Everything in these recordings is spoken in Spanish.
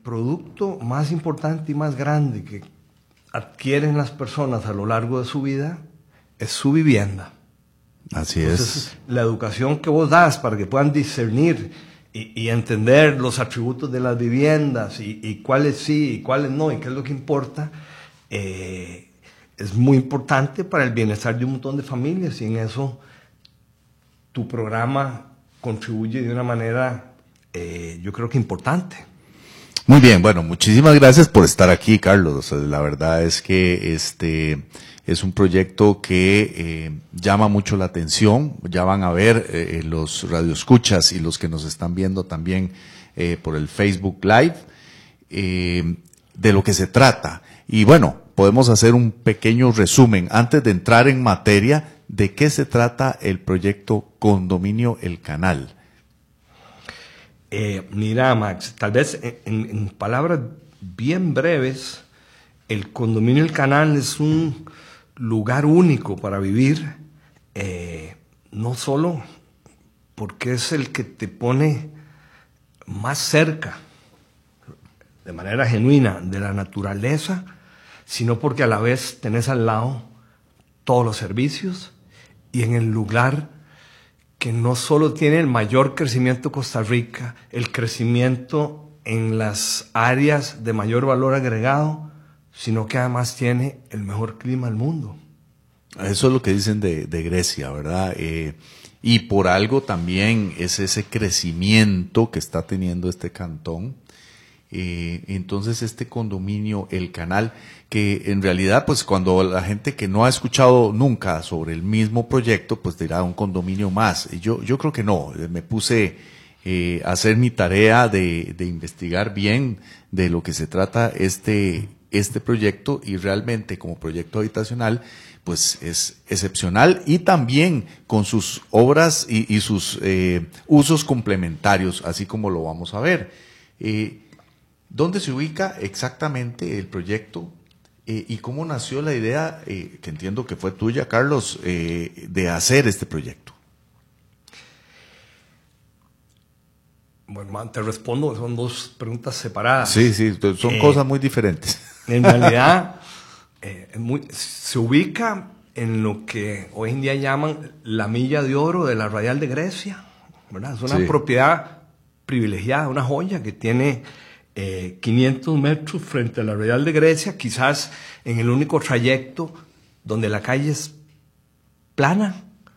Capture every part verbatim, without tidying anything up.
producto más importante y más grande que adquieren las personas a lo largo de su vida es su vivienda. Así Entonces, es. la educación que vos das para que puedan discernir y, y entender los atributos de las viviendas y, y cuáles sí y cuáles no y qué es lo que importa, eh, es muy importante para el bienestar de un montón de familias, y en eso tu programa contribuye de una manera, eh, yo creo que importante. Muy bien, bueno, muchísimas gracias por estar aquí, Carlos. La verdad es que este es un proyecto que eh, llama mucho la atención. Ya van a ver eh, los radioescuchas y los que nos están viendo también eh, por el Facebook Live eh, de lo que se trata. Y bueno, podemos hacer un pequeño resumen antes de entrar en materia de qué se trata el proyecto Condominio El Canal. Eh, mira, Max, tal vez en, en palabras bien breves, el Condominio El Canal es un lugar único para vivir, eh, no solo porque es el que te pone más cerca, de manera genuina, de la naturaleza, sino porque a la vez tenés al lado todos los servicios y en el lugar que no solo tiene el mayor crecimiento de Costa Rica, el crecimiento en las áreas de mayor valor agregado, sino que además tiene el mejor clima del mundo. Eso es lo que dicen de, de Grecia, ¿verdad? Eh, y por algo también es ese crecimiento que está teniendo este cantón. Eh, entonces este condominio El Canal, que en realidad pues cuando la gente que no ha escuchado nunca sobre el mismo proyecto pues dirá un condominio más, y yo, yo creo que no, me puse eh, a hacer mi tarea de, de investigar bien de lo que se trata este, este proyecto, y realmente como proyecto habitacional pues es excepcional, y también con sus obras y, y sus eh, usos complementarios, así como lo vamos a ver. Eh, ¿Dónde se ubica exactamente el proyecto eh, y cómo nació la idea, eh, que entiendo que fue tuya, Carlos, eh, de hacer este proyecto? Bueno, te respondo, son dos preguntas separadas. Sí, sí, son eh, cosas muy diferentes. En realidad, eh, muy, se ubica en lo que hoy en día llaman la milla de oro de la Radial de Grecia, ¿verdad? Es una sí. propiedad privilegiada, una joya que tiene Eh, quinientos metros frente a la Radial de Grecia, quizás en el único trayecto donde la calle es plana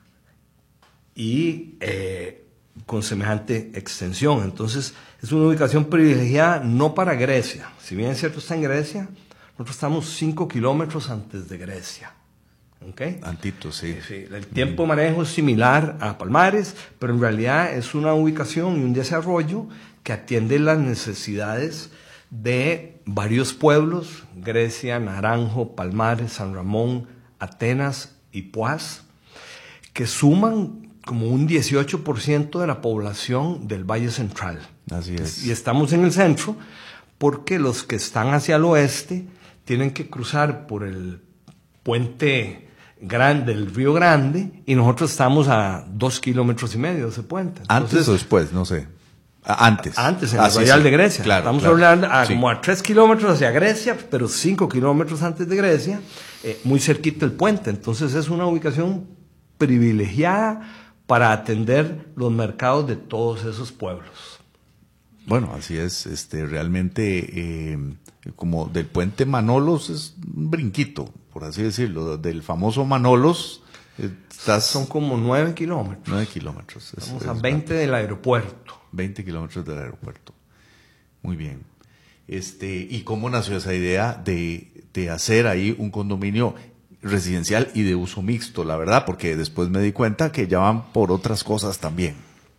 y eh, con semejante extensión. Entonces es una ubicación privilegiada no para Grecia. Si bien es cierto está en Grecia, nosotros estamos cinco kilómetros antes de Grecia. ¿Okay? Antito, sí. sí. El tiempo de manejo es similar a Palmares, pero en realidad es una ubicación y un desarrollo que atiende las necesidades de varios pueblos: Grecia, Naranjo, Palmares, San Ramón, Atenas y Poás, que suman como un dieciocho por ciento de la población del Valle Central. Así es. Y estamos en el centro porque los que están hacia el oeste tienen que cruzar por el puente grande, el Río Grande, y nosotros estamos a dos kilómetros y medio de ese puente. Entonces, ¿antes o después? No sé. Antes. Antes, en ah, el sí, Radial sí. de Grecia. Claro, Estamos claro. hablando a sí. como a tres kilómetros hacia Grecia, pero cinco kilómetros antes de Grecia, eh, muy cerquita del puente. Entonces es una ubicación privilegiada para atender los mercados de todos esos pueblos. Bueno, así es. Este, realmente, eh, como del puente Manolos es un brinquito, por así decirlo. Del famoso Manolos, estás... Son como nueve kilómetros. Nueve kilómetros. Es, Estamos es a veinte del aeropuerto. veinte kilómetros del aeropuerto. Muy bien. Este, ¿y cómo nació esa idea de, de hacer ahí un condominio residencial y de uso mixto? La verdad, porque después me di cuenta que ya van por otras cosas también.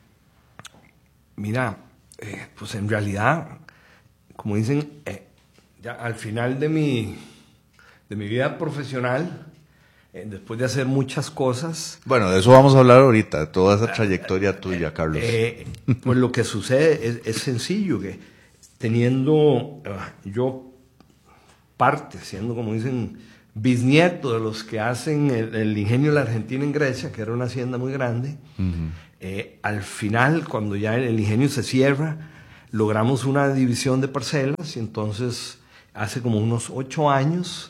Mira, eh, pues en realidad, como dicen, eh, ya al final de mi, de mi vida profesional, eh, después de hacer muchas cosas... Bueno, de eso vamos a hablar ahorita, toda esa trayectoria tuya, Carlos. Eh, pues lo que sucede es, es sencillo, que teniendo uh, yo parte, siendo como dicen, bisnieto de los que hacen el, el ingenio de la Argentina en Grecia, que era una hacienda muy grande, uh-huh. eh, al final, cuando ya el, el ingenio se cierra, logramos una división de parcelas y entonces hace como unos ocho años,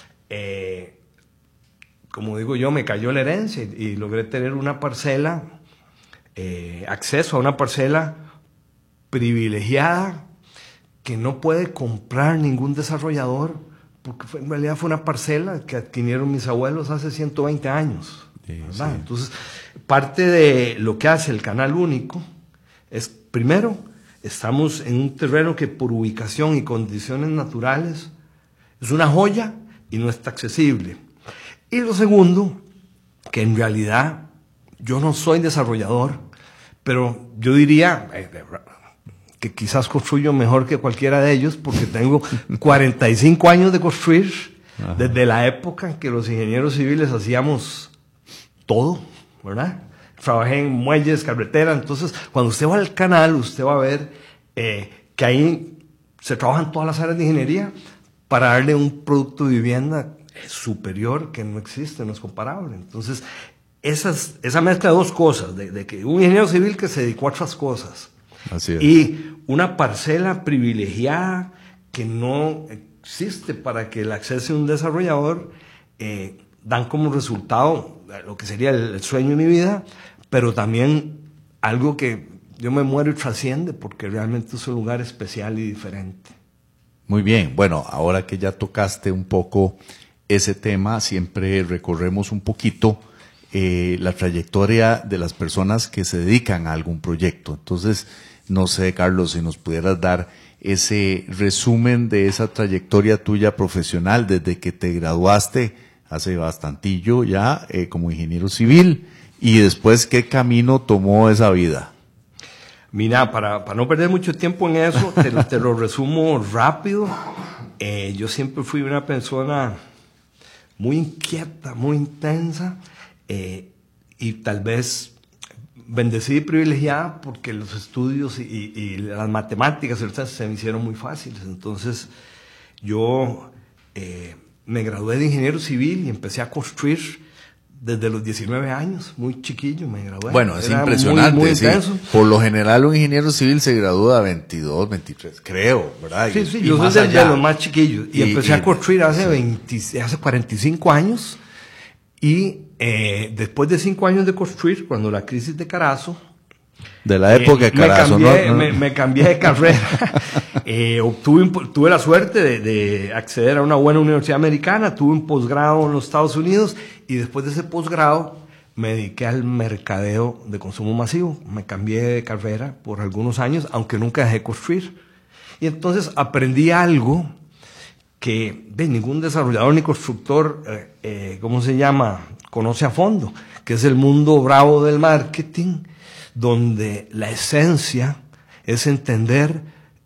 eh, como digo yo, me cayó la herencia y, y logré tener una parcela, eh, acceso a una parcela privilegiada que no puede comprar ningún desarrollador, porque fue, en realidad fue una parcela que adquirieron mis abuelos hace ciento veinte años. Sí, sí. Entonces, parte de lo que hace el Canal Único es, primero, estamos en un terreno que por ubicación y condiciones naturales es una joya y no está accesible. Y lo segundo, que en realidad yo no soy desarrollador, pero yo diría eh, que quizás construyo mejor que cualquiera de ellos porque tengo cuarenta y cinco años de construir. Ajá. Desde la época en que los ingenieros civiles hacíamos todo, ¿verdad? Trabajé en muelles, carreteras. Entonces, cuando usted va al canal, usted va a ver eh, que ahí se trabajan todas las áreas de ingeniería para darle un producto de vivienda superior que no existe, no es comparable. Entonces, esas, esa mezcla de dos cosas, de, de que un ingeniero civil que se dedicó a otras cosas, así es, y una parcela privilegiada que no existe para que la accese un desarrollador, eh, dan como resultado lo que sería el, el sueño de mi vida, pero también algo que yo me muero y trasciende porque realmente es un lugar especial y diferente. Muy bien, bueno, ahora que ya tocaste un poco ese tema, siempre recorremos un poquito eh, la trayectoria de las personas que se dedican a algún proyecto. Entonces, no sé, Carlos, si nos pudieras dar ese resumen de esa trayectoria tuya profesional desde que te graduaste hace bastantillo ya eh, como ingeniero civil y después qué camino tomó esa vida. Mira, para, para no perder mucho tiempo en eso, te, te lo resumo rápido. Eh, yo siempre fui una persona muy inquieta, muy intensa, eh, y tal vez bendecida y privilegiada porque los estudios y, y, y las matemáticas se me hicieron muy fáciles. Entonces, yo eh, me gradué de ingeniero civil y empecé a construir desde los diecinueve años, muy chiquillo me gradué. Bueno, es Era impresionante. Muy, muy sí. Por lo general un ingeniero civil se gradúa a veintidós, veintitrés, creo, ¿verdad? Sí, sí, y yo soy de, de los más chiquillos. Y, y empecé y, a construir hace, sí. veinte, hace cuarenta y cinco años. Y eh, después de cinco años de construir, cuando la crisis de Carazo... De la época eh, de Carazo, me cambié, ¿no? Me, me cambié de carrera. eh, obtuve, tuve la suerte de, de acceder a una buena universidad americana, tuve un posgrado en los Estados Unidos y después de ese posgrado me dediqué al mercadeo de consumo masivo. Me cambié de carrera por algunos años, aunque nunca dejé de construir. Y entonces aprendí algo que de ningún desarrollador ni constructor, eh, eh, ¿cómo se llama?, conoce a fondo, que es el mundo bravo del marketing, donde la esencia es entender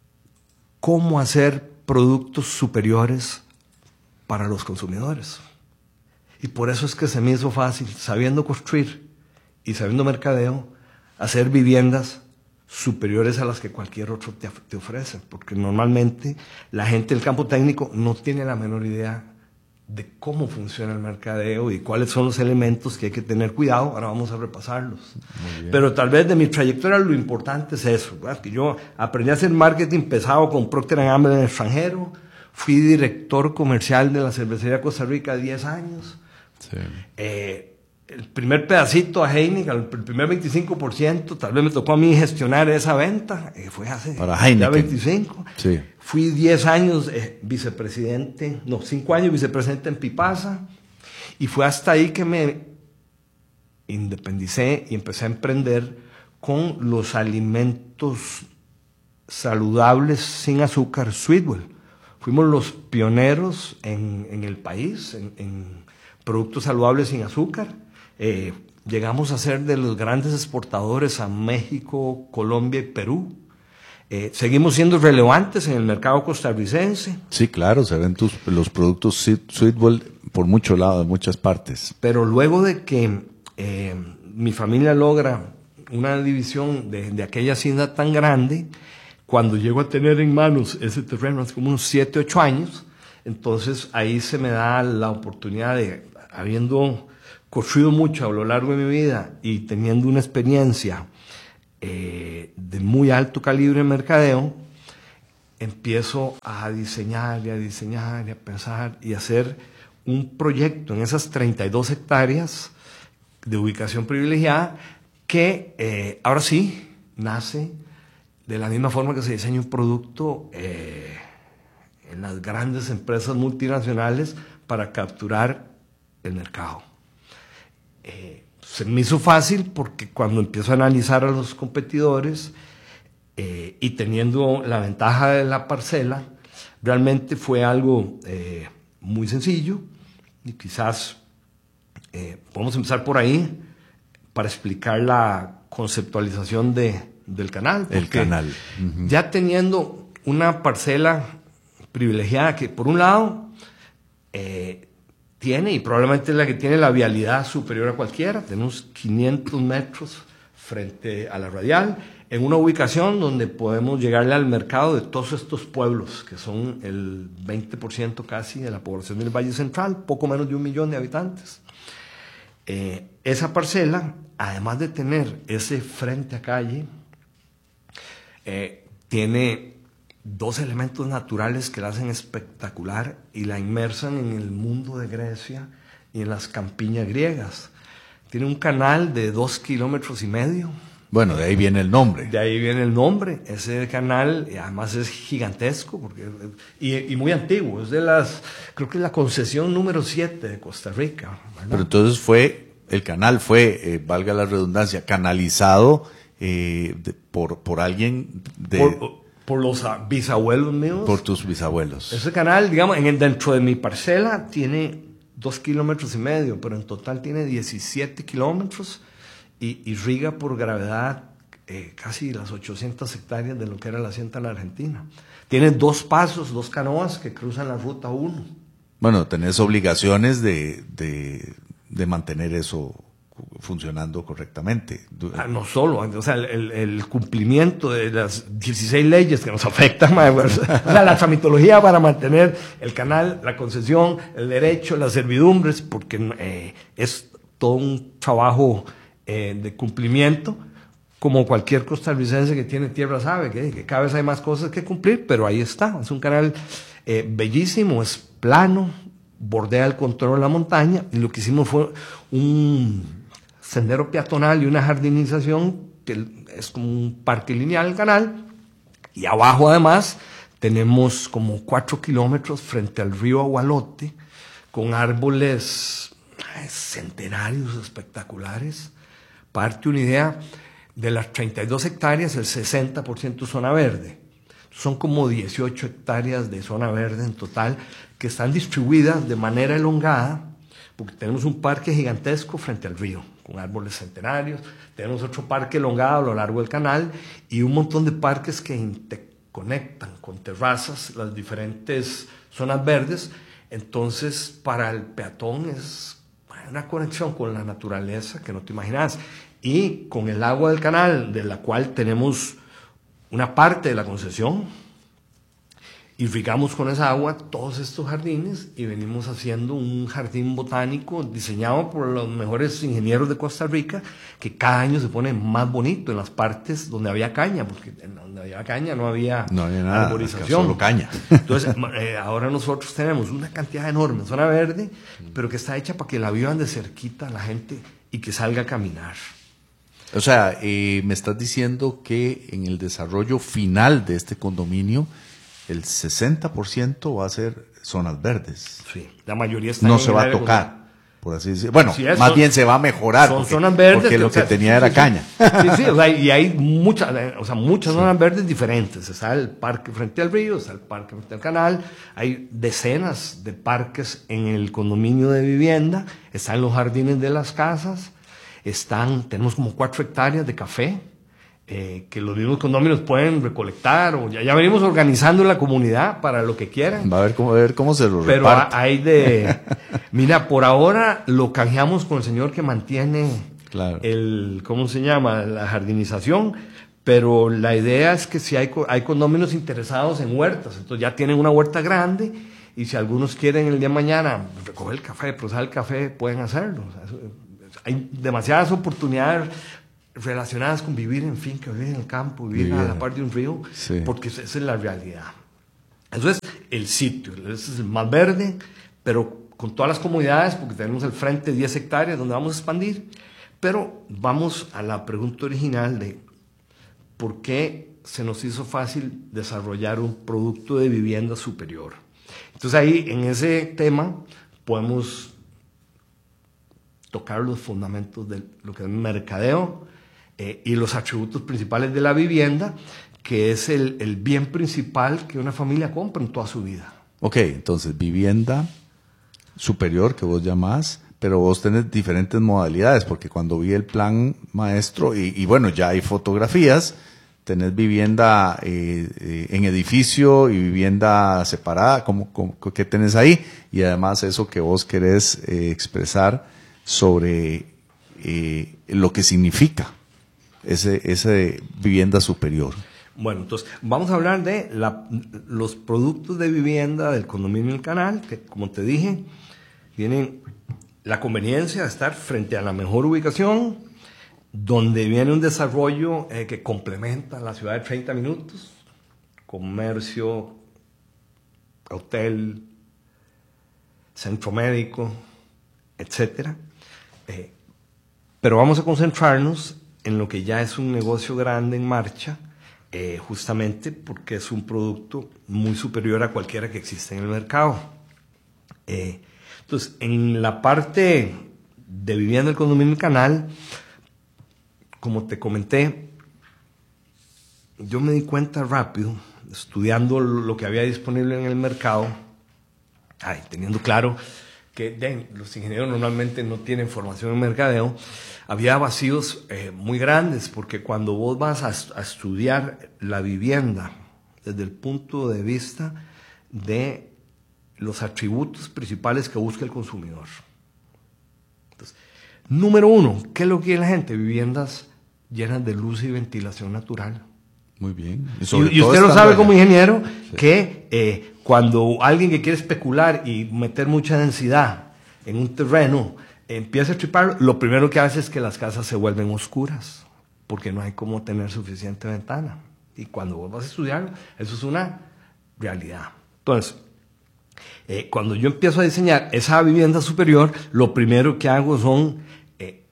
cómo hacer productos superiores para los consumidores. Y por eso es que se me hizo fácil, sabiendo construir y sabiendo mercadeo, hacer viviendas superiores a las que cualquier otro te, te ofrece. Porque normalmente la gente del campo técnico no tiene la menor idea de cómo funciona el mercadeo y cuáles son los elementos que hay que tener cuidado. Ahora vamos a repasarlos. Pero tal vez de mi trayectoria lo importante es eso, ¿verdad? Que yo aprendí a hacer marketing pesado con Procter and Gamble en el extranjero, fui director comercial de la cervecería Costa Rica diez años. Sí. Eh, el primer pedacito a Heineken, el primer veinticinco por ciento, tal vez me tocó a mí gestionar esa venta, eh, fue hace Para Heineken. Ya veinticinco. Sí. Fui diez años eh, vicepresidente, no, cinco años vicepresidente en Pipasa, y fue hasta ahí que me independicé y empecé a emprender con los alimentos saludables sin azúcar, Sweetwell. Fuimos los pioneros en, en el país, en, en productos saludables sin azúcar. Eh, llegamos a ser de los grandes exportadores a México, Colombia y Perú. Eh, seguimos siendo relevantes en el mercado costarricense. Sí, claro, se ven tus, los productos Sweetwell por muchos lados, en muchas partes. Pero luego de que eh, mi familia logra una división de, de aquella hacienda tan grande, cuando llego a tener en manos ese terreno hace como unos siete, ocho años, entonces ahí se me da la oportunidad de, habiendo construido mucho a lo largo de mi vida y teniendo una experiencia eh, de muy alto calibre en mercadeo, empiezo a diseñar y a diseñar y a pensar y a hacer un proyecto en esas treinta y dos hectáreas de ubicación privilegiada que eh, ahora sí nace de la misma forma que se diseña un producto eh, en las grandes empresas multinacionales para capturar el mercado. Eh, se me hizo fácil porque cuando empiezo a analizar a los competidores eh, y teniendo la ventaja de la parcela, realmente fue algo eh, muy sencillo y quizás eh, podemos empezar por ahí para explicar la conceptualización de, del canal. El canal. Uh-huh. Ya teniendo una parcela privilegiada que por un lado eh, tiene, y probablemente es la que tiene la vialidad superior a cualquiera, tenemos quinientos metros frente a la radial, en una ubicación donde podemos llegarle al mercado de todos estos pueblos, que son el veinte por ciento casi de la población del Valle Central, poco menos de un millón de habitantes. Eh, esa parcela, además de tener ese frente a calle, eh, tiene dos elementos naturales que la hacen espectacular y la inmersan en el mundo de Grecia y en las campiñas griegas. Tiene un canal de dos kilómetros y medio. Bueno, de ahí viene el nombre. De ahí viene el nombre. Ese canal, además, es gigantesco porque, y, y muy antiguo. Es de las, creo que es la concesión número siete de Costa Rica, ¿verdad? Pero entonces fue, el canal fue, eh, valga la redundancia, canalizado eh, de, por, por alguien de... Por, por los bisabuelos míos. Por tus bisabuelos. Ese canal, digamos, en el, dentro de mi parcela tiene dos kilómetros y medio, pero en total tiene diecisiete kilómetros. Y irriga por gravedad eh, casi las ochocientas hectáreas de lo que era la hacienda en la Argentina. Tiene dos pasos, dos canoas que cruzan la ruta uno. Bueno, tenés obligaciones de, de, de mantener eso funcionando correctamente. Ah, no solo, o sea, el, el cumplimiento de las dieciséis leyes que nos afectan, o sea, la tramitología para mantener el canal, la concesión, el derecho, las servidumbres, porque eh, es todo un trabajo Eh, de cumplimiento, como cualquier costarricense que tiene tierra sabe, que, que cada vez hay más cosas que cumplir, pero ahí está. Es un canal eh, bellísimo, es plano, bordea el contorno de la montaña, y lo que hicimos fue un sendero peatonal y una jardinización que es como un parque lineal el canal, y abajo además tenemos como cuatro kilómetros frente al río Agualote, con árboles eh, centenarios espectaculares. Parte una idea, de las treinta y dos hectáreas, el sesenta por ciento zona verde. Son como dieciocho hectáreas de zona verde en total, que están distribuidas de manera elongada, porque tenemos un parque gigantesco frente al río, con árboles centenarios, tenemos otro parque elongado a lo largo del canal, y un montón de parques que interconectan con terrazas las diferentes zonas verdes. Entonces, para el peatón es una conexión con la naturaleza que no te imaginas, y con el agua del canal, de la cual tenemos una parte de la concesión, irrigamos con esa agua todos estos jardines y venimos haciendo un jardín botánico diseñado por los mejores ingenieros de Costa Rica, que cada año se pone más bonito en las partes donde había caña, porque en donde había caña no había, no había nada, arborización, solo caña. Entonces eh, ahora nosotros tenemos una cantidad enorme de zona verde, pero que está hecha para que la vivan de cerquita la gente y que salga a caminar. O sea, eh, me estás diciendo que en el desarrollo final de este condominio el sesenta por ciento va a ser zonas verdes. Sí, la mayoría está no en se va a tocar, con... por así decirlo. Bueno, sí, es, más son, bien se va a mejorar. Son porque, zonas verdes. Porque que, lo o sea, que tenía sí, era sí, caña. Sí, sí, o sea, y hay muchas, o sea, muchas sí. zonas verdes diferentes. Está el parque frente al río, está el parque frente al canal. Hay decenas de parques en el condominio de vivienda. Están los jardines de las casas. Están, tenemos como cuatro hectáreas de café. Eh, que los mismos condominios pueden recolectar, o ya, ya venimos organizando la comunidad para lo que quieran. Va a ver cómo, a ver cómo se lo Pero reparte. hay de... Mira, por ahora lo canjeamos con el señor que mantiene claro. el... ¿Cómo se llama? La jardinización. Pero la idea es que si hay, hay condominios interesados en huertas, entonces ya tienen una huerta grande, y si algunos quieren el día de mañana recoger el café, procesar el café, pueden hacerlo. O sea, hay demasiadas oportunidades relacionadas con vivir en finca, vivir en el campo, vivir Vivir. a la par de un río, Sí. porque esa es la realidad. Eso es el sitio, ese es el más verde, pero con todas las comodidades, porque tenemos al frente diez hectáreas donde vamos a expandir. Pero vamos a la pregunta original de por qué se nos hizo fácil desarrollar un producto de vivienda superior. Entonces ahí, en ese tema, podemos tocar los fundamentos de lo que es mercadeo eh, y los atributos principales de la vivienda, que es el, el bien principal que una familia compra en toda su vida. Ok, entonces vivienda superior que vos llamás, pero vos tenés diferentes modalidades, porque cuando vi el plan maestro, y, y bueno, ya hay fotografías, tenés vivienda eh, eh, en edificio y vivienda separada, ¿cómo, cómo, qué tenés ahí? Y además eso que vos querés eh, expresar sobre eh, lo que significa ese, ese vivienda superior. Bueno, entonces vamos a hablar de la, los productos de vivienda del condominio El Canal, que como te dije, tienen la conveniencia de estar frente a la mejor ubicación, donde viene un desarrollo eh, que complementa la ciudad de treinta minutos, comercio, hotel, centro médico, etcétera. Eh, pero vamos a concentrarnos en lo que ya es un negocio grande en marcha, eh, justamente porque es un producto muy superior a cualquiera que existe en el mercado. Eh, entonces, en la parte de vivienda del condominio El Canal, como te comenté, yo me di cuenta rápido, estudiando lo que había disponible en el mercado, ay, teniendo claro que de, los ingenieros normalmente no tienen formación en mercadeo, había vacíos eh, muy grandes, porque cuando vos vas a, a estudiar la vivienda desde el punto de vista de los atributos principales que busca el consumidor. Entonces, número uno, ¿qué es lo que quiere la gente? Viviendas llenas de luz y ventilación natural. Muy bien. Y, y, y usted lo sabe como ingeniero, sí, que eh, cuando alguien que quiere especular y meter mucha densidad en un terreno empieza a triparlo, lo primero que hace es que las casas se vuelven oscuras, porque no hay cómo tener suficiente ventana. Y cuando vos vas a estudiar, eso es una realidad. Entonces, eh, cuando yo empiezo a diseñar esa vivienda superior, lo primero que hago son eh,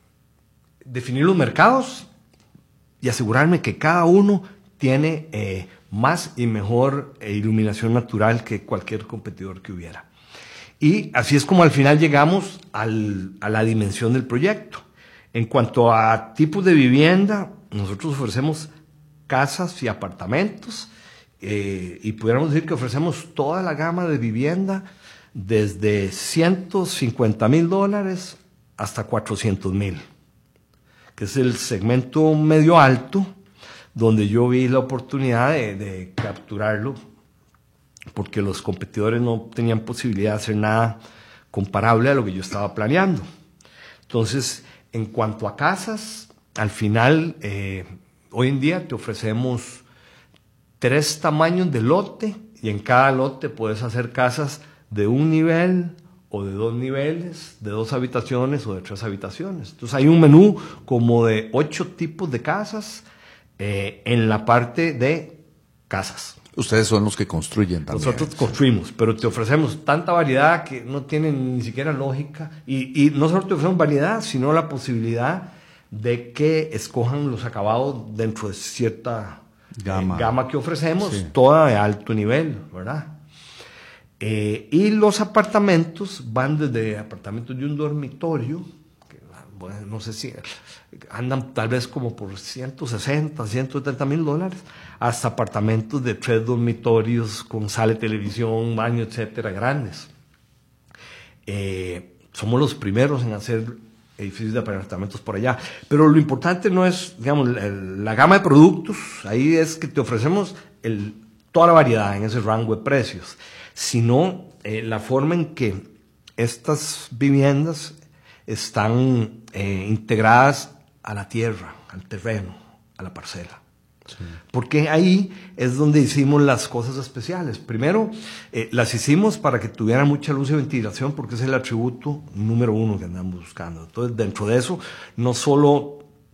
definir los mercados y asegurarme que cada uno tiene eh, más y mejor eh, iluminación natural que cualquier competidor que hubiera. Y así es como al final llegamos al, a la dimensión del proyecto. En cuanto a tipos de vivienda, nosotros ofrecemos casas y apartamentos, eh, y pudiéramos decir que ofrecemos toda la gama de vivienda desde ciento cincuenta mil dólares hasta cuatrocientos mil, que es el segmento medio alto, donde yo vi la oportunidad de, de capturarlo, porque los competidores no tenían posibilidad de hacer nada comparable a lo que yo estaba planeando. Entonces, en cuanto a casas, al final, eh, hoy en día te ofrecemos tres tamaños de lote, y en cada lote puedes hacer casas de un nivel o de dos niveles, de dos habitaciones o de tres habitaciones. Entonces hay un menú como de ocho tipos de casas eh, en la parte de casas. Ustedes son los que construyen también. Nosotros construimos, pero te ofrecemos tanta variedad que no tiene ni siquiera lógica. Y, y no solo te ofrecemos variedad, sino la posibilidad de que escojan los acabados dentro de cierta gama, eh, gama que ofrecemos, sí, toda de alto nivel, ¿verdad? Eh, y los apartamentos van desde apartamentos de un dormitorio, que, bueno, no sé si andan tal vez como por ciento sesenta, ciento setenta mil dólares, hasta apartamentos de tres dormitorios con sala de televisión, baño, etcétera, grandes. Eh, somos los primeros en hacer edificios de apartamentos por allá. Pero lo importante no es, digamos, la, la gama de productos, ahí es que te ofrecemos el, toda la variedad en ese rango de precios, sino eh, la forma en que estas viviendas están eh, integradas a la tierra, al terreno, a la parcela. Sí. Porque ahí es donde hicimos las cosas especiales. Primero, eh, las hicimos para que tuvieran mucha luz y ventilación, porque es el atributo número uno que andamos buscando. Entonces, dentro de eso, no solo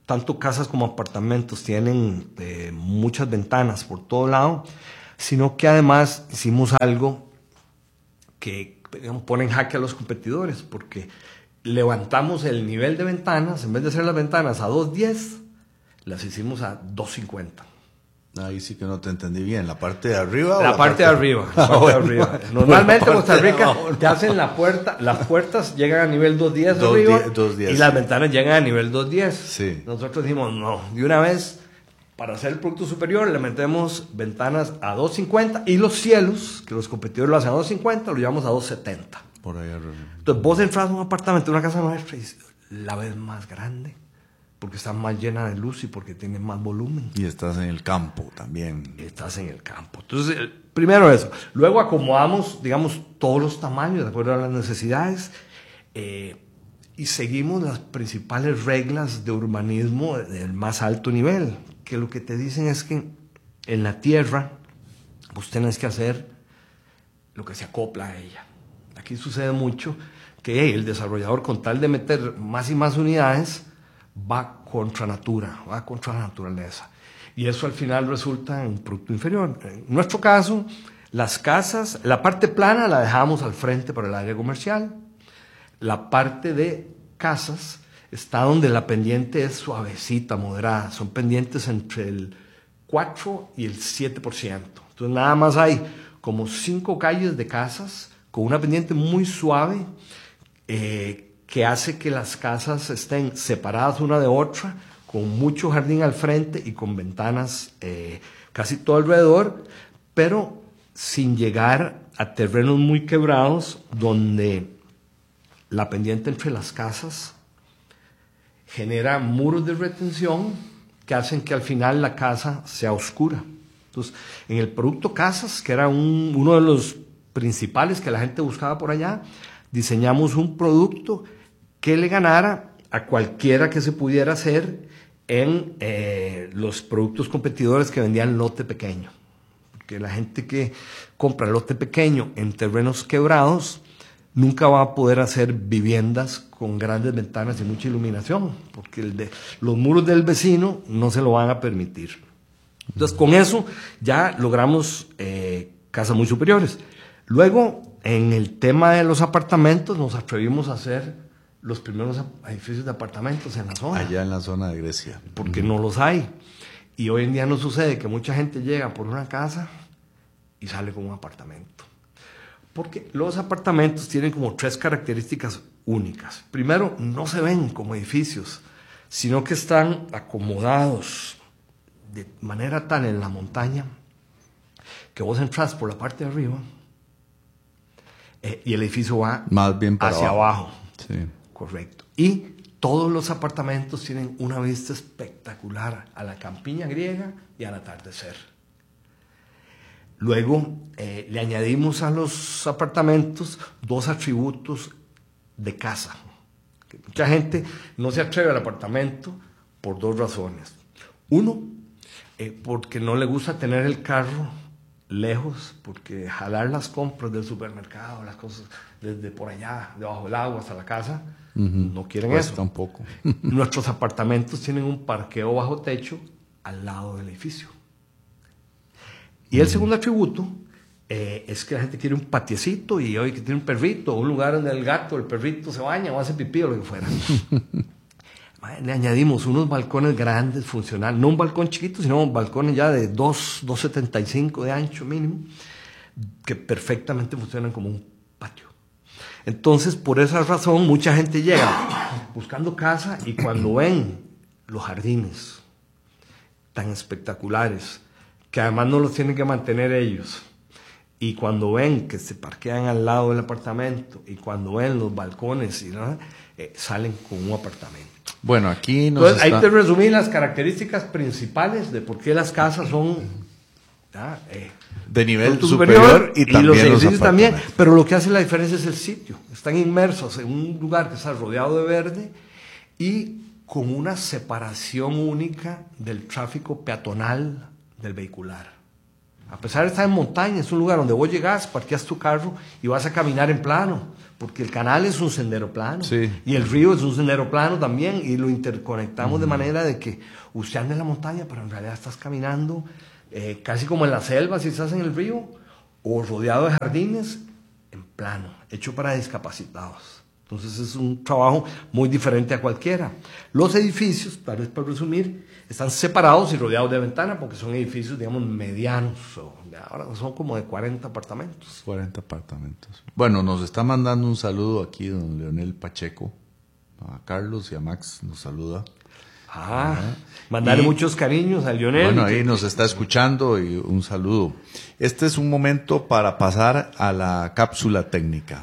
tanto casas como apartamentos tienen eh, muchas ventanas por todo lado, sino que además hicimos algo que digamos, pone en jaque a los competidores, porque levantamos el nivel de ventanas, en vez de hacer las ventanas a dos diez, las hicimos a dos cincuenta. Ahí sí que no te entendí bien. ¿La parte de arriba? La, o parte, la de arriba. La parte de arriba. Normalmente en Costa Rica te hacen la puerta, las puertas llegan a nivel dos diez arriba y las ventanas llegan a nivel dos diez. Sí. Nosotros dijimos, no, de una vez, para hacer el producto superior, le metemos ventanas a dos cincuenta y los cielos, que los competidores lo hacen a dos cincuenta, lo llevamos a dos setenta. Por ahí arriba. Entonces vos entras a un apartamento, una casa nuestra, y la ves más grande, porque está más llena de luz y porque tiene más volumen. Y estás en el campo también. Estás en el campo. Entonces, el, primero eso. Luego acomodamos, digamos, todos los tamaños de acuerdo a las necesidades eh, y seguimos las principales reglas de urbanismo del más alto nivel, que lo que te dicen es que en la tierra vos tenés que hacer lo que se acopla a ella. Aquí sucede mucho que hey, el desarrollador, con tal de meter más y más unidades, va contra natura, va contra la naturaleza. Y eso al final resulta en un producto inferior. En nuestro caso, las casas, la parte plana la dejamos al frente para el área comercial. La parte de casas está donde la pendiente es suavecita, moderada. Son pendientes entre el cuatro y el siete por ciento. Entonces nada más hay como cinco calles de casas con una pendiente muy suave, eh, que hace que las casas estén separadas una de otra, con mucho jardín al frente y con ventanas eh, casi todo alrededor, pero sin llegar a terrenos muy quebrados donde la pendiente entre las casas genera muros de retención que hacen que al final la casa sea oscura. Entonces, en el producto casas, que era un, uno de los principales que la gente buscaba por allá, diseñamos un producto que le ganara a cualquiera que se pudiera hacer en eh, los productos competidores que vendían lote pequeño. Porque la gente que compra lote pequeño en terrenos quebrados nunca va a poder hacer viviendas con grandes ventanas y mucha iluminación, porque el de, los muros del vecino no se lo van a permitir. Entonces, con eso ya logramos eh, casas muy superiores. Luego, en el tema de los apartamentos, nos atrevimos a hacer los primeros edificios de apartamentos en la zona. Allá en la zona de Grecia. Porque no los hay. Y hoy en día nos sucede que mucha gente llega por una casa y sale con un apartamento. Porque los apartamentos tienen como tres características únicas. Primero, no se ven como edificios, sino que están acomodados de manera tal en la montaña que vos entras por la parte de arriba eh, y el edificio va más bien para hacia abajo. abajo. Sí. Correcto. Y todos los apartamentos tienen una vista espectacular a la campiña griega y al atardecer. Luego eh, le añadimos a los apartamentos dos atributos de casa. Que mucha gente no se atreve al apartamento por dos razones. Uno, eh, porque no le gusta tener el carro lejos, porque jalar las compras del supermercado, las cosas desde por allá, debajo del agua hasta la casa, uh-huh. no quieren pues eso. Tampoco. Nuestros apartamentos tienen un parqueo bajo techo al lado del edificio. Y uh-huh. el segundo atributo eh, es que la gente quiere un patiecito y hoy que tiene un perrito, un lugar donde el gato, el perrito se baña o hace pipí o lo que fuera. Le añadimos unos balcones grandes, funcionales, no un balcón chiquito, sino balcones ya de dos, dos setenta y cinco de ancho mínimo, que perfectamente funcionan como un patio. Entonces, por esa razón, mucha gente llega buscando casa y cuando ven los jardines tan espectaculares, que además no los tienen que mantener ellos, y cuando ven que se parquean al lado del apartamento, y cuando ven los balcones, y, ¿no? eh, salen con un apartamento. Bueno, aquí nos Entonces, está... ahí te resumí las características principales de por qué las casas son ¿ya? Eh, de nivel superior, superior y, y también los edificios los también, pero lo que hace la diferencia es el sitio. Están inmersos en un lugar que está rodeado de verde y con una separación única del tráfico peatonal del vehicular. A pesar de estar en montaña, es un lugar donde vos llegás, parqueas tu carro y vas a caminar en plano, porque el canal es un sendero plano, sí. y el río es un sendero plano también, y lo interconectamos uh-huh. de manera de que usted anda en la montaña, pero en realidad estás caminando eh, casi como en la selva si estás en el río, o rodeado de jardines, en plano, hecho para discapacitados. Entonces es un trabajo muy diferente a cualquiera. Los edificios, tal vez para resumir, están separados y rodeados de ventanas porque son edificios, digamos, medianos. O, ahora son como de cuarenta apartamentos. cuarenta apartamentos. Bueno, nos está mandando un saludo aquí don Leonel Pacheco. A Carlos y a Max nos saluda. Ah, uh-huh. Mandarle y, muchos cariños a Leonel. Bueno, ahí nos está escuchando y un saludo. Este es un momento para pasar a la cápsula técnica.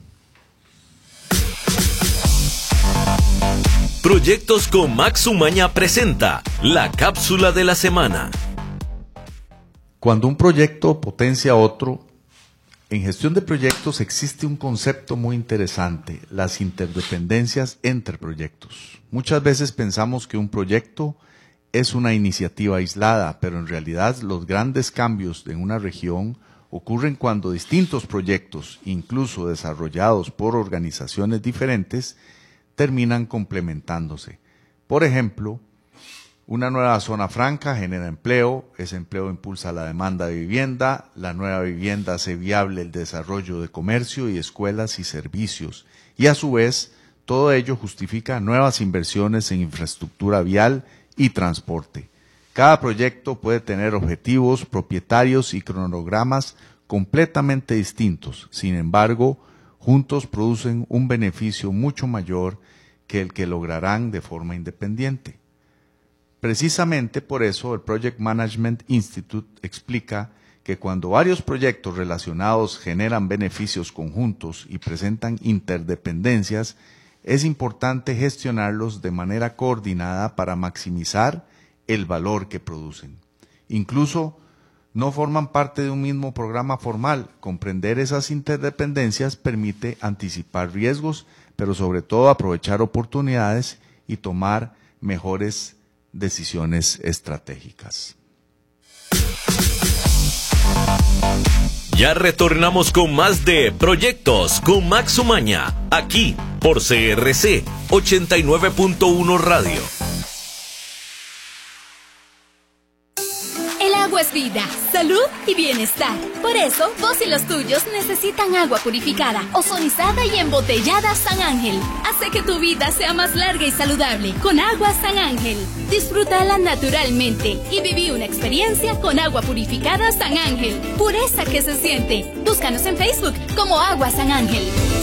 Proyectos con Max Umaña presenta la cápsula de la semana. Cuando un proyecto potencia a otro, en gestión de proyectos existe un concepto muy interesante, las interdependencias entre proyectos. Muchas veces pensamos que un proyecto es una iniciativa aislada, pero en realidad los grandes cambios en una región ocurren cuando distintos proyectos, incluso desarrollados por organizaciones diferentes, terminan complementándose. Por ejemplo, una nueva zona franca genera empleo, ese empleo impulsa la demanda de vivienda, la nueva vivienda hace viable el desarrollo de comercio y escuelas y servicios, y a su vez, todo ello justifica nuevas inversiones en infraestructura vial y transporte. Cada proyecto puede tener objetivos, propietarios y cronogramas completamente distintos, sin embargo, juntos producen un beneficio mucho mayor que el que lograrán de forma independiente. Precisamente por eso el Project Management Institute explica que cuando varios proyectos relacionados generan beneficios conjuntos y presentan interdependencias, es importante gestionarlos de manera coordinada para maximizar el valor que producen. Incluso no forman parte de un mismo programa formal. Comprender esas interdependencias permite anticipar riesgos, pero sobre todo aprovechar oportunidades y tomar mejores decisiones estratégicas. Ya retornamos con más de Proyectos con Max Umaña, aquí por C R C ochenta y nueve punto uno Radio. Agua es vida, salud y bienestar. Por eso, vos y los tuyos necesitan agua purificada, ozonizada y embotellada San Ángel. Hace que tu vida sea más larga y saludable con agua San Ángel. Disfrútala naturalmente y viví una experiencia con agua purificada San Ángel. Pureza que se siente. Búscanos en Facebook como Agua San Ángel.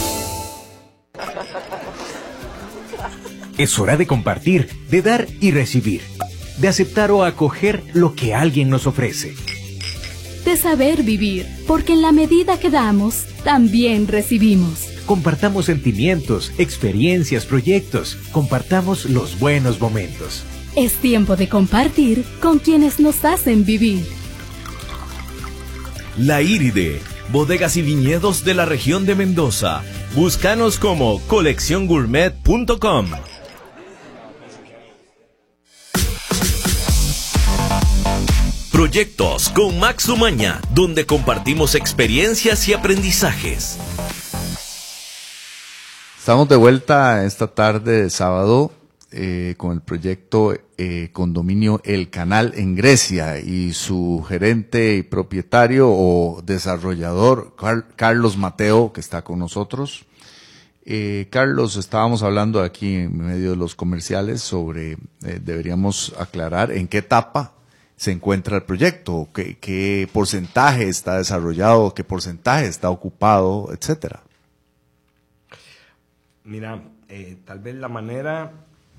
Es hora de compartir, de dar y recibir, de aceptar o acoger lo que alguien nos ofrece. De saber vivir, porque en la medida que damos, también recibimos. Compartamos sentimientos, experiencias, proyectos. Compartamos los buenos momentos. Es tiempo de compartir con quienes nos hacen vivir. La Iride, bodegas y viñedos de la región de Mendoza. Búscanos como colección gourmet punto com. Proyectos con Max Umaña, donde compartimos experiencias y aprendizajes. Estamos de vuelta esta tarde de sábado eh, con el proyecto eh, Condominio El Canal en Grecia y su gerente y propietario o desarrollador Car- Carlos Mateo, que está con nosotros. Eh, Carlos, estábamos hablando aquí en medio de los comerciales sobre, eh, deberíamos aclarar en qué etapa se encuentra el proyecto, qué, qué porcentaje está desarrollado, qué porcentaje está ocupado, etcétera. Mira, eh, tal vez la manera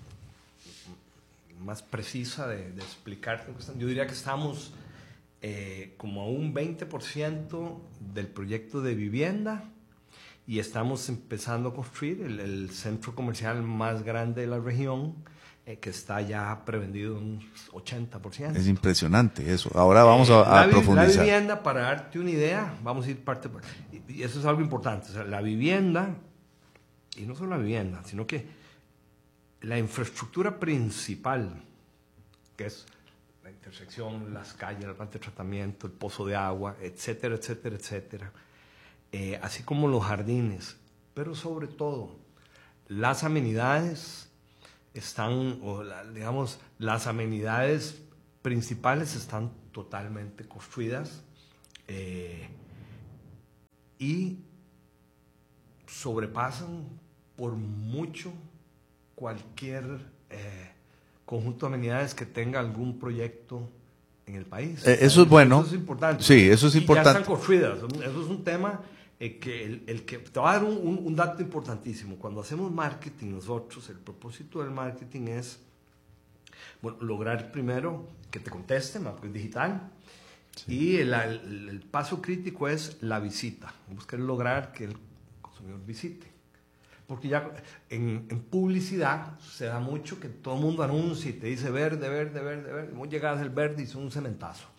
más precisa de, de explicar, yo diría que estamos eh, como a un veinte por ciento del proyecto de vivienda y estamos empezando a construir el, el centro comercial más grande de la región, eh, que está ya prevendido un ochenta por ciento. Es impresionante eso. Ahora vamos a, a la, profundizar. La vivienda, para darte una idea, vamos a ir parte por... Y eso es algo importante. O sea, la vivienda, y no solo la vivienda, sino que la infraestructura principal, que es la intersección, las calles, la planta de tratamiento, el pozo de agua, etcétera, etcétera, etcétera. Eh, así como los jardines, pero sobre todo las amenidades están, o la, digamos, las amenidades principales están totalmente construidas eh, y sobrepasan por mucho cualquier eh, conjunto de amenidades que tenga algún proyecto en el país. Eh, eso es bueno. Eso es importante. Sí, eso es y importante. ya están construidas. Eso es un tema eh, que el, el que te va a dar un, un, un dato importantísimo. Cuando hacemos marketing nosotros, el propósito del marketing es, bueno, lograr primero que te contesten, porque es digital. Sí. Y el, el, el paso crítico es la visita. Buscar lograr que el consumidor visite. Porque ya en, en publicidad se da mucho que todo el mundo anuncia y te dice verde, verde, verde, verde. Muy llegadas el verde y son un cementazo.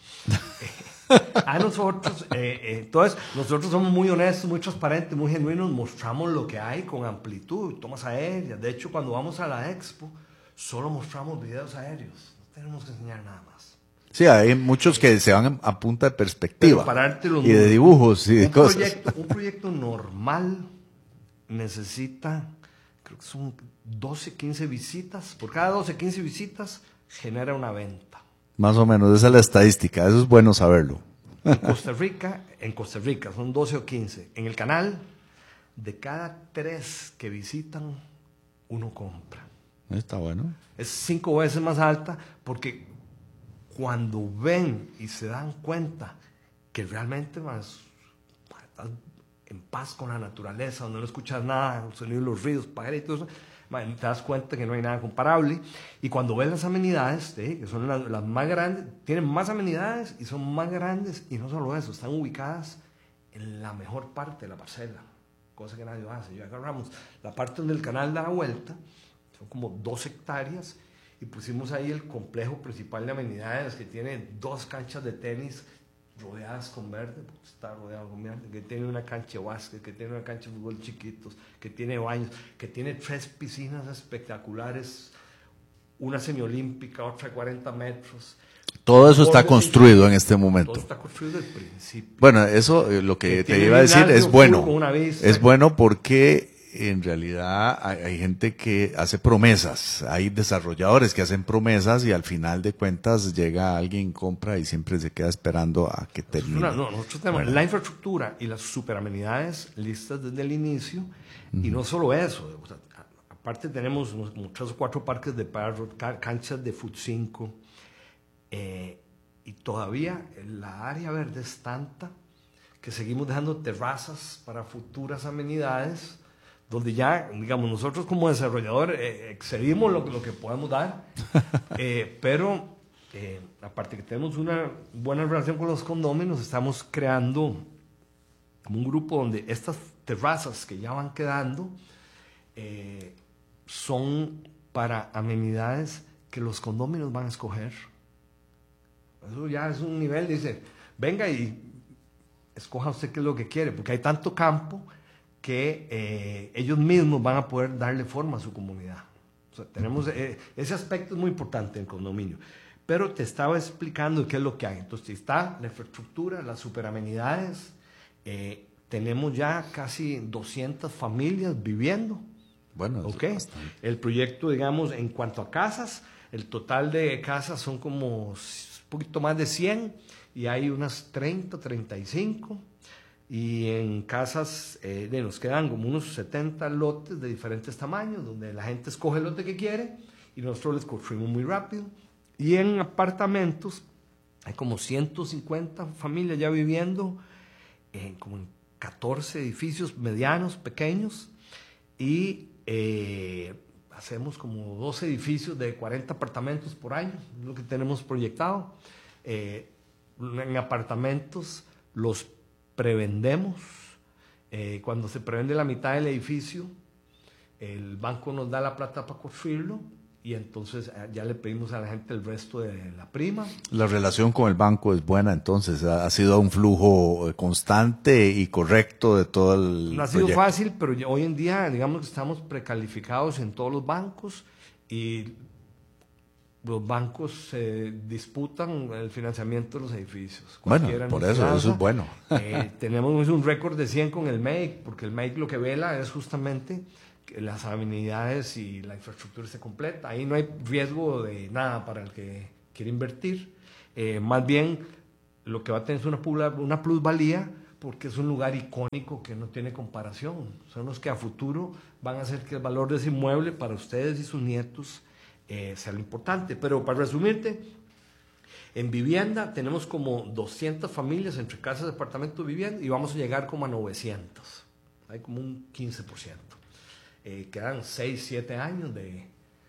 A nosotros, eh, eh, entonces, nosotros somos muy honestos, muy transparentes, muy genuinos, mostramos lo que hay con amplitud, tomas aéreas. De hecho, cuando vamos a la expo, solo mostramos videos aéreos. No tenemos que enseñar nada más. Sí, hay muchos que se van a punta de perspectiva los y de dibujos y de un cosas. Proyecto, un proyecto normal necesita, creo que son doce, quince visitas. Por cada doce, quince visitas genera una venta. Más o menos, esa es la estadística, eso es bueno saberlo. En Costa Rica, en Costa Rica son doce o quince. En el canal, de cada tres que visitan, uno compra. Está bueno. Es cinco veces más alta porque cuando ven y se dan cuenta que realmente más estás en paz con la naturaleza, donde no escuchas nada, el sonido de los ríos, pajaritos, te das cuenta que no hay nada comparable. Y cuando ves las amenidades, ¿sí? que son las, las más grandes, tienen más amenidades y son más grandes, y no solo eso, están ubicadas en la mejor parte de la parcela, cosa que nadie hace. Yo agarramos la parte donde el canal da la vuelta, son como dos hectáreas, y pusimos ahí el complejo principal de amenidades, que tiene dos canchas de tenis rodeadas con verde, está rodeado con verde, que tiene una cancha de básquet, que tiene una cancha de fútbol chiquitos, que tiene baños, que tiene tres piscinas espectaculares, una semiolímpica, otra de cuarenta metros. Todo eso está construido en este momento. Todo está construido desde el principio. Bueno, eso eh, lo que, que te iba a decir es bueno. Es bueno porque en realidad hay, hay gente que hace promesas, hay desarrolladores que hacen promesas y al final de cuentas llega alguien, compra y siempre se queda esperando a que termine. No, no, nosotros tenemos bueno. la infraestructura y las superamenidades listas desde el inicio, uh-huh. y no solo eso, o sea, aparte tenemos unos, unos tres o cuatro parques de perros, canchas de fut cinco, eh, y todavía la área verde es tanta que seguimos dejando terrazas para futuras amenidades, donde ya, digamos, nosotros como desarrolladores eh, excedimos lo, lo que podemos dar, eh, pero eh, aparte que tenemos una buena relación con los condóminos, estamos creando como un grupo donde estas terrazas que ya van quedando eh, son para amenidades que los condóminos van a escoger. Eso ya es un nivel, dice, venga y escoja usted qué es lo que quiere, porque hay tanto campo que eh, ellos mismos van a poder darle forma a su comunidad. O sea, tenemos, eh, ese aspecto es muy importante en el condominio. Pero te estaba explicando qué es lo que hay. Entonces está la infraestructura, las superamenidades, eh, tenemos ya casi doscientas familias viviendo. Bueno, ¿okay? El proyecto, digamos, en cuanto a casas, el total de casas son como un poquito más de cien, y hay unas treinta, treinta y cinco. Y en casas eh, de nos quedan como unos setenta lotes de diferentes tamaños, donde la gente escoge el lote que quiere y nosotros les construimos muy rápido. Y en apartamentos hay como ciento cincuenta familias ya viviendo, eh, como en catorce edificios medianos, pequeños, y eh, hacemos como doce edificios de cuarenta apartamentos por año, es lo que tenemos proyectado. Eh, en apartamentos los prevendemos, eh, cuando se prevende la mitad del edificio, el banco nos da la plata para construirlo y entonces eh, ya le pedimos a la gente el resto de la prima. La relación con el banco es buena, entonces ha, ha sido un flujo constante y correcto de todo el No ha sido proyecto. fácil, pero ya hoy en día digamos que estamos precalificados en todos los bancos y los bancos se eh, disputan el financiamiento de los edificios. Bueno, Cualquiera por nos eso, lanza. eso es bueno. eh, tenemos un récord de cien con el M E I, porque el M E I lo que vela es justamente que las amenidades y la infraestructura esté completa. Ahí no hay riesgo de nada para el que quiere invertir. Eh, más bien, lo que va a tener es una, una plusvalía, porque es un lugar icónico que no tiene comparación. Son los que a futuro van a hacer que el valor de ese inmueble para ustedes y sus nietos eh, sea lo importante. Pero para resumirte, en vivienda tenemos como doscientas familias entre casas, departamentos, vivienda, y vamos a llegar como a novecientas. Hay como un quince por ciento. Eh, quedan seis, siete años de,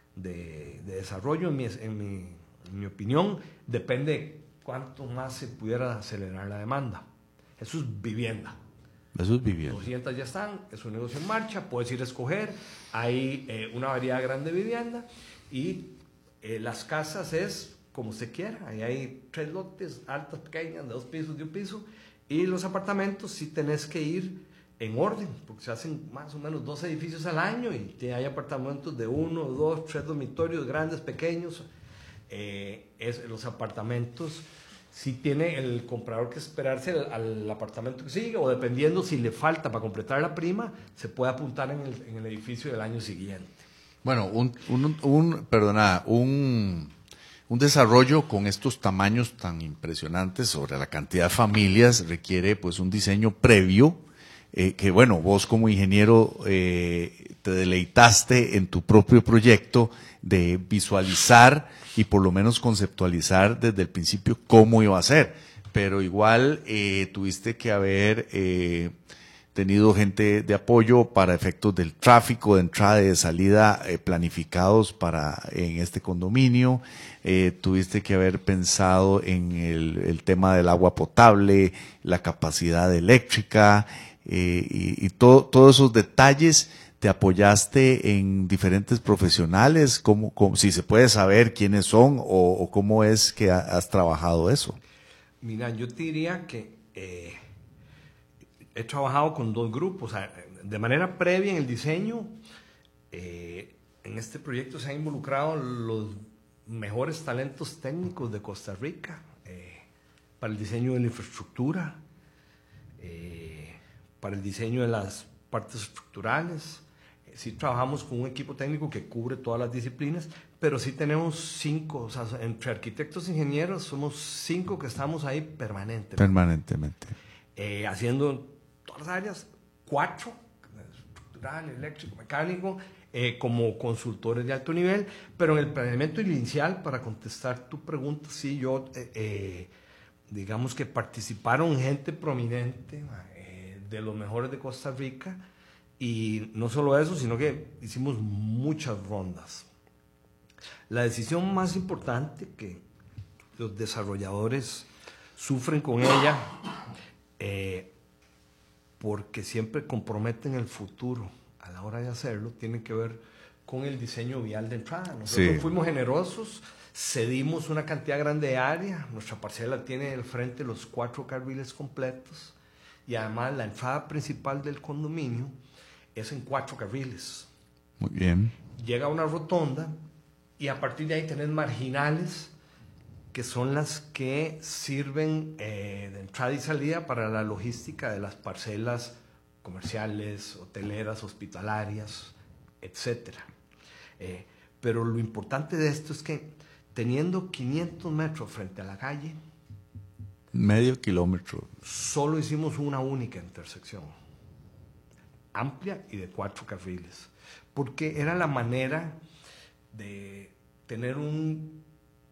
de, de desarrollo, en mi, en, mi, en mi opinión. Depende cuánto más se pudiera acelerar la demanda. Eso es vivienda. Eso es vivienda. doscientas ya están, es un negocio en marcha, puedes ir a escoger. Hay eh, una variedad grande de vivienda y eh, las casas es como se quiera. Ahí hay tres lotes, altas, pequeñas, de dos pisos, de un piso. Y los apartamentos sí tenés que ir en orden, porque se hacen más o menos dos edificios al año y hay apartamentos de uno, dos, tres dormitorios, grandes, pequeños. Eh, es, los apartamentos si tiene el comprador que esperarse al, al apartamento que sigue, o dependiendo si le falta para completar la prima, se puede apuntar en el, en el edificio del año siguiente. Bueno, un, un, un perdona, un, un desarrollo con estos tamaños tan impresionantes sobre la cantidad de familias requiere pues un diseño previo, eh, que bueno, vos como ingeniero eh, te deleitaste en tu propio proyecto de visualizar y por lo menos conceptualizar desde el principio cómo iba a ser, pero igual eh, tuviste que haber eh, tenido gente de apoyo para efectos del tráfico de entrada y de salida eh, planificados para en este condominio, eh, tuviste que haber pensado en el, el tema del agua potable, la capacidad eléctrica eh, y, y todo, todos esos detalles. ¿Te apoyaste en diferentes profesionales? ¿Cómo, cómo, si se puede saber quiénes son o, o cómo es que ha, has trabajado eso? Mira, yo te diría que eh, he trabajado con dos grupos. O sea, de manera previa en el diseño, eh, en este proyecto se han involucrado los mejores talentos técnicos de Costa Rica eh, para el diseño de la infraestructura, eh, para el diseño de las partes estructurales. Sí trabajamos con un equipo técnico que cubre todas las disciplinas, pero sí tenemos cinco, o sea, entre arquitectos e ingenieros somos cinco que estamos ahí permanentemente. Permanentemente. Eh, haciendo todas las áreas, cuatro, estructural, eléctrico, mecánico, eh, como consultores de alto nivel, pero en el planeamiento inicial, para contestar tu pregunta, sí, yo, eh, eh, digamos que participaron gente prominente, eh, de los mejores de Costa Rica. Y no solo eso, sino que hicimos muchas rondas. La decisión más importante que los desarrolladores sufren con ella, eh, porque siempre comprometen el futuro a la hora de hacerlo, tiene que ver con el diseño vial de entrada. Nosotros sí. fuimos generosos, cedimos una cantidad grande de área, nuestra parcela tiene al frente los cuatro carriles completos y además la entrada principal del condominio es en cuatro carriles. Muy bien. Llega a una rotonda y a partir de ahí tenés marginales que son las que sirven eh, de entrada y salida para la logística de las parcelas comerciales, hoteleras, hospitalarias, etcétera. Eh, pero lo importante de esto es que teniendo quinientos metros frente a la calle, medio kilómetro, solo hicimos una única intersección amplia y de cuatro carriles, porque era la manera de tener un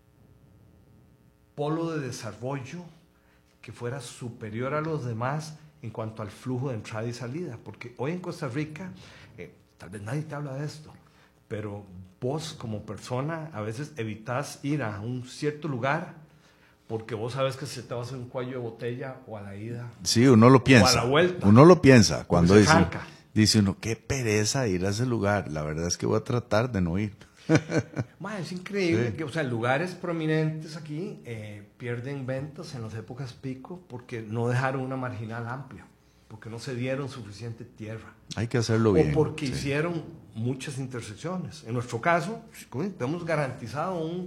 polo de desarrollo que fuera superior a los demás en cuanto al flujo de entrada y salida, porque hoy en Costa Rica, eh, tal vez nadie te habla de esto, pero vos como persona a veces evitas ir a un cierto lugar porque vos sabes que se te va a hacer un cuello de botella o a la ida. Sí, uno lo piensa. O a la vuelta. Uno lo piensa cuando dice, arranca. dice uno, qué pereza ir a ese lugar. La verdad es que voy a tratar de no ir. Ma, es increíble, Sí. que, o sea, lugares prominentes aquí eh, pierden ventas en las épocas pico porque no dejaron una marginal amplia, porque no se dieron suficiente tierra. Hay que hacerlo bien. O porque sí. hicieron muchas intersecciones. En nuestro caso, hemos garantizado un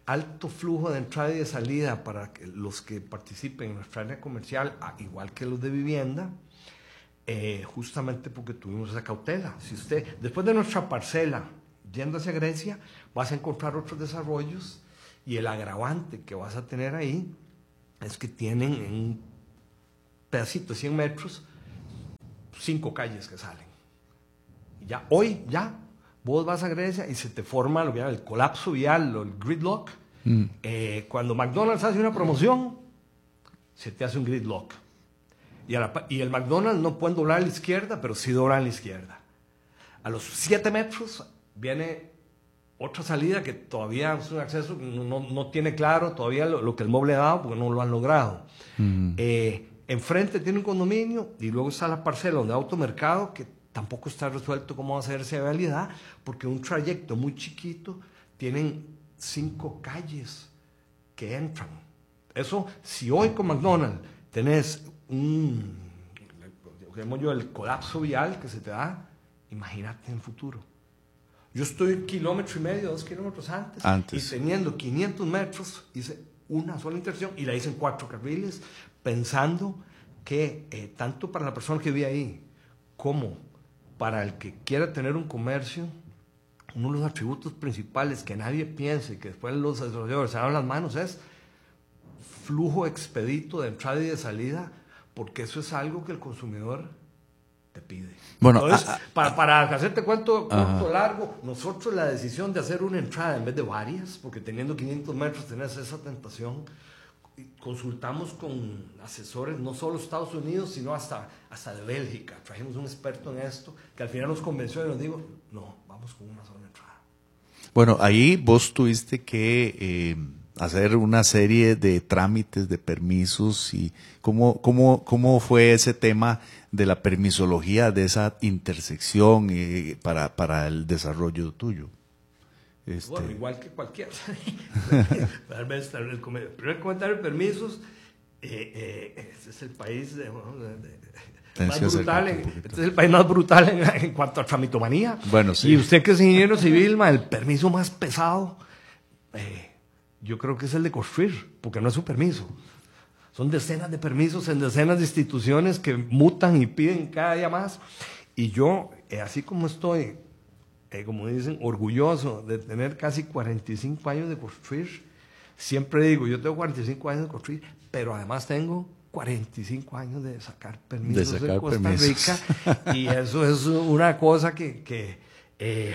alto flujo de entrada y de salida para que los que participen en nuestra área comercial, igual que los de vivienda, eh, justamente porque tuvimos esa cautela. Si usted, después de nuestra parcela, yendo hacia Grecia, vas a encontrar otros desarrollos, y el agravante que vas a tener ahí es que tienen en un pedacito de cien metros cinco calles que salen. Y ya, hoy, ya, vos vas a Grecia y se te forma lo que llaman el colapso vial o el gridlock. Mm. Eh, cuando McDonald's hace una promoción, se te hace un gridlock. Y, a la, y el McDonald's no pueden doblar a la izquierda, pero sí doblan a la izquierda. A los siete metros viene otra salida que todavía es un acceso no, no, no tiene claro todavía lo, lo que el MOB le ha dado porque no lo han logrado. Mm. Eh, enfrente tiene un condominio y luego está la parcela donde hay automercado que tampoco está resuelto cómo va a hacerse realidad porque un trayecto muy chiquito tienen cinco calles que entran. Eso, si hoy con McDonald's tenés un, digamos yo, el colapso vial que se te da, imagínate en el futuro. Yo estoy kilómetro y medio, dos kilómetros antes, antes, y teniendo quinientos metros, hice una sola intersección y la hice en cuatro carriles, pensando que eh, tanto para la persona que vive ahí, como para el que quiera tener un comercio, uno de los atributos principales que nadie piense, que después los desarrolladores se dan las manos, es flujo expedito de entrada y de salida, porque eso es algo que el consumidor te pide. Bueno, entonces, a, para, para hacerte cuento corto, largo, nosotros la decisión de hacer una entrada en vez de varias, porque teniendo quinientos metros tenés esa tentación, consultamos con asesores no solo de Estados Unidos, sino hasta, hasta de Bélgica. Trajimos un experto en esto, que al final nos convenció y nos dijo, no, vamos con una sola entrada. Bueno, ahí vos tuviste que eh, hacer una serie de trámites, de permisos, y cómo, cómo, cómo fue ese tema de la permisología de esa intersección eh, para, para el desarrollo tuyo. Este... Bueno, igual que cualquiera. El primer comentario de permisos, eh, eh, este es el país de, bueno, de, de, más brutal, en, este es el país más brutal en, en cuanto a tramitomanía. Bueno, sí. Y usted que es ingeniero civil, el permiso más pesado, eh, yo creo que es el de construir, porque no es un permiso. Son decenas de permisos en decenas de instituciones que mutan y piden cada día más. Y yo, eh, así como estoy, eh, como dicen, orgulloso de tener casi cuarenta y cinco años de construir, siempre digo, yo tengo cuarenta y cinco años de construir, pero además tengo cuarenta y cinco años de sacar permisos de, sacar de Costa permisos. Rica. Y eso es una cosa que, que eh,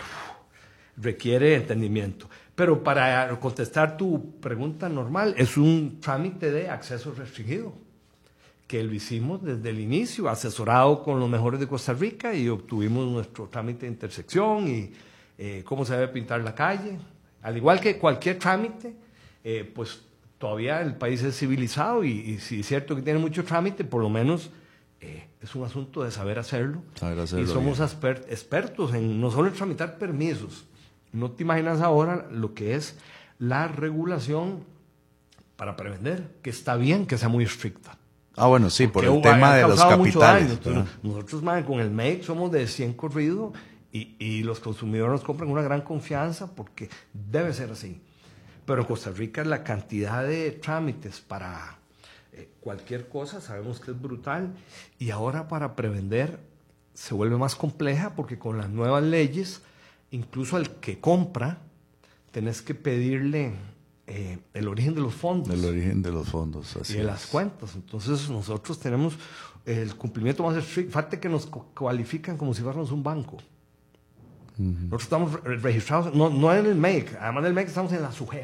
requiere entendimiento. Pero para contestar tu pregunta normal, es un trámite de acceso restringido, que lo hicimos desde el inicio, asesorado con los mejores de Costa Rica, y obtuvimos nuestro trámite de intersección y eh, cómo se debe pintar la calle. Al igual que cualquier trámite, eh, pues todavía el país es civilizado y, y si es cierto que tiene mucho trámite, por lo menos eh, es un asunto de saber hacerlo. Saber hacerlo y somos exper- expertos en no solo en tramitar permisos. No te imaginas ahora lo que es la regulación para prevenir, que está bien que sea muy estricta. Ah, bueno, sí, porque por el tema de los capitales. Entonces, nosotros, man, con el M E I C somos de cien corrido y, y los consumidores nos compran una gran confianza porque debe ser así. Pero en Costa Rica la cantidad de trámites para eh, cualquier cosa sabemos que es brutal, y ahora para prevenir se vuelve más compleja porque con las nuevas leyes, incluso al que compra, tenés que pedirle eh, el origen de los fondos. El origen de los fondos, así y de es. Las cuentas. Entonces nosotros tenemos el cumplimiento más estricto. Fíjate que nos cualifican como si fuéramos un banco. Uh-huh. Nosotros estamos registrados, no, no en el M E I C, además del M E I C estamos en la SUGEF.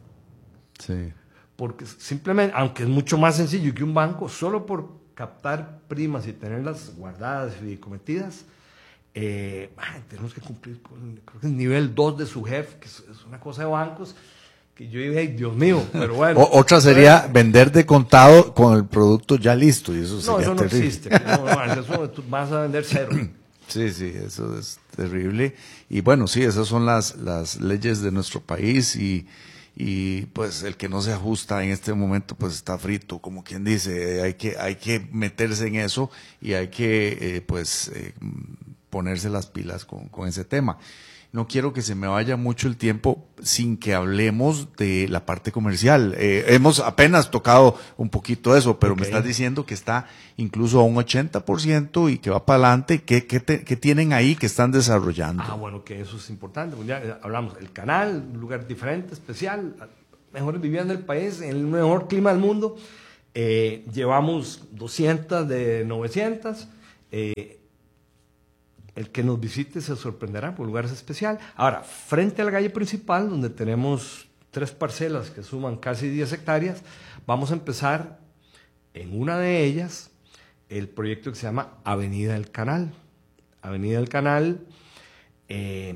Sí. Porque simplemente, aunque es mucho más sencillo que un banco, solo por captar primas y tenerlas guardadas y cometidas, Eh, ah, tenemos que cumplir con, creo que el nivel dos de SUGEF, que es, es una cosa de bancos que yo digo, hey, Dios mío, pero bueno. O, otra sería pero, vender de contado con el producto ya listo, y eso sería no, eso no terrible. existe. No, no, eso tú vas a vender cero. Sí, sí, eso es terrible. Y bueno, sí, esas son las, las leyes de nuestro país, y, y pues el que no se ajusta en este momento pues está frito, como quien dice. Hay que, hay que meterse en eso y hay que eh, pues... Eh, ponerse las pilas con, con ese tema. no quiero que se me vaya mucho el tiempo sin que hablemos de la parte comercial. Eh, hemos apenas tocado un poquito eso, pero okay. me estás diciendo que está incluso a un ochenta por ciento y que va para adelante. ¿Qué, qué, te, ¿Qué tienen ahí que están desarrollando? Ah, bueno, que eso es importante. Ya hablamos, el canal, un lugar diferente, especial, mejores viviendas del país, el mejor clima del mundo. Eh, llevamos doscientas de novecientas. Eh, El que nos visite se sorprenderá, porque el lugar es especial. Ahora, frente a la calle principal, donde tenemos tres parcelas que suman casi diez hectáreas, vamos a empezar en una de ellas el proyecto que se llama Avenida del Canal. Avenida del Canal eh,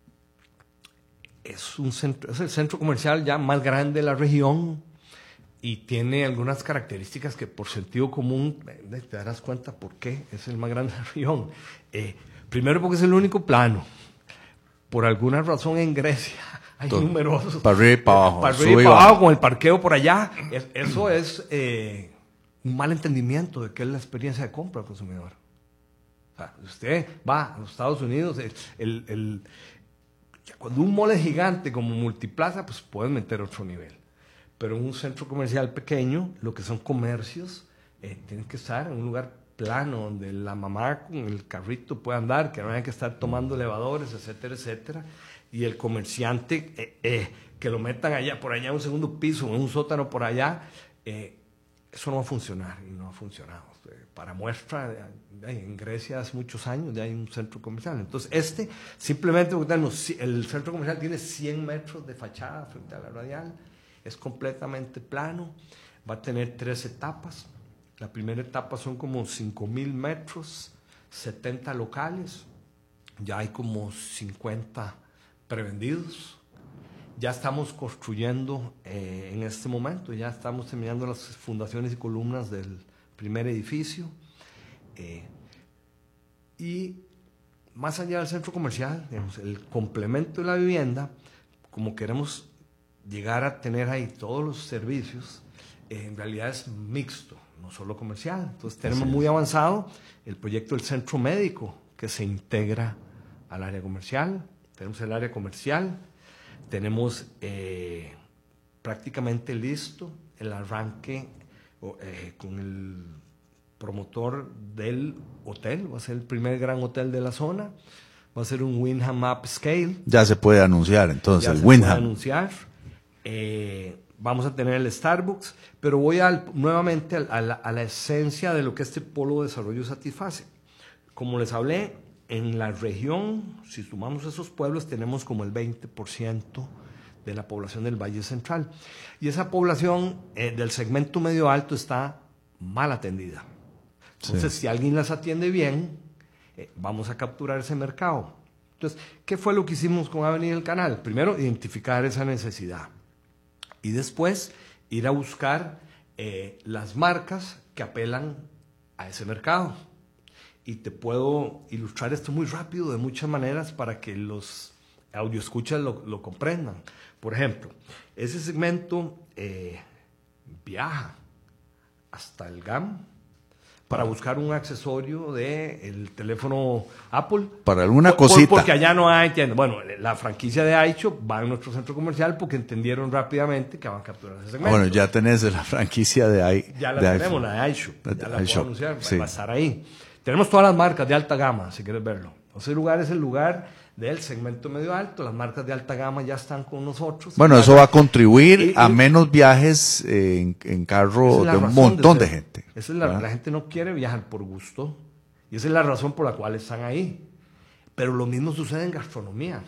es, un centro, es el centro comercial ya más grande de la región y tiene algunas características que por sentido común eh, te darás cuenta por qué es el más grande de la región. Eh, Primero porque es el único plano. Por alguna razón en Grecia hay Todo, numerosos. Para arriba y para abajo. Para arriba y para abajo, con el parqueo por allá. Es, eso es eh, un mal entendimiento de qué es la experiencia de compra del consumidor. O sea, usted va a los Estados Unidos, el, el, el, cuando un mall es gigante como Multiplaza, pues pueden meter otro nivel. Pero en un centro comercial pequeño, lo que son comercios, eh, tienen que estar en un lugar plano, donde la mamá con el carrito puede andar, que no haya que estar tomando elevadores, etcétera, etcétera, y el comerciante, eh, eh, que lo metan allá, por allá en un segundo piso, en un sótano por allá, eh, eso no va a funcionar, y no ha funcionado. Para muestra, en Grecia hace muchos años ya hay un centro comercial. Entonces, este, simplemente, el centro comercial tiene cien metros de fachada frente a la radial, es completamente plano, va a tener tres etapas. La primera etapa son como cinco mil metros, setenta locales, ya hay como cincuenta prevendidos. Ya estamos construyendo eh, en este momento, ya estamos terminando las fundaciones y columnas del primer edificio. Eh, y más allá del centro comercial, digamos, el complemento de la vivienda, como queremos llegar a tener ahí todos los servicios, eh, en realidad es mixto, no solo comercial. Entonces tenemos muy avanzado el proyecto del centro médico que se integra al área comercial. Tenemos el área comercial, tenemos eh, prácticamente listo el arranque eh, con el promotor del hotel. Va a ser el primer gran hotel de la zona, va a ser un Wyndham Upscale. Ya se puede anunciar entonces ya el se Wyndham. Puede anunciar. Eh, Vamos a tener el Starbucks, pero voy al, nuevamente a, a, la, a la esencia de lo que este polo de desarrollo satisface. Como les hablé, en la región, si sumamos esos pueblos, tenemos como el veinte por ciento de la población del Valle Central. Y esa población eh, del segmento medio alto está mal atendida. Entonces, sí. si alguien las atiende bien, eh, vamos a capturar ese mercado. Entonces, ¿qué fue lo que hicimos con Avenida del Canal? Primero, identificar esa necesidad. Y después ir a buscar eh, las marcas que apelan a ese mercado. Y te puedo ilustrar esto muy rápido, de muchas maneras, para que los audioescuchas lo, lo comprendan. Por ejemplo, ese segmento eh, viaja hasta el G A M para buscar un accesorio del teléfono Apple. Para alguna por, cosita. Porque allá no hay tienda. Bueno, la franquicia de iShop va en nuestro centro comercial porque entendieron rápidamente que van a capturar ese segmento. Bueno, ya tenés la franquicia de iShop. Ya la de tenemos, iPhone. la de iShop. Ya la, la puedo anunciar, sí. va a estar ahí. Tenemos todas las marcas de alta gama, si quieres verlo. Ese lugar es el lugar del segmento medio alto. Las marcas de alta gama ya están con nosotros. Bueno, eso va a contribuir y, y, a menos viajes eh, en, en carro de un montón de, de gente. Esa es la, la gente no quiere viajar por gusto. Y esa es la razón por la cual están ahí. Pero lo mismo sucede en gastronomía.